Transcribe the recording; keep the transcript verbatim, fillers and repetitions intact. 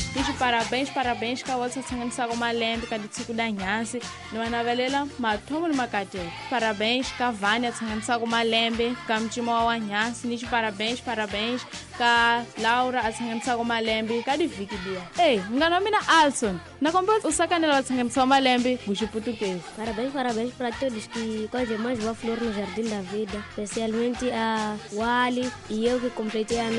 Nishi parabéns, parabéns ka wasa tsanganisa ko malembe ka ditsiku da nyasi. Niwanavelela mathomo ni makate. Parabéns ka Vânia tsanganisa ko malembe ka mchimo wa nyasi. Nishi parabéns, parabéns ka Laura tsanganisa ko malembe ka diviki dia. Hey, ngano mina Alson. Nakomba usakanela wa tsanganisa ko malembe bushi português. Parabéns, parabéns para todos que colhem mais uma flor no Jardim da Vida, especialmente a Wally e eu que completei a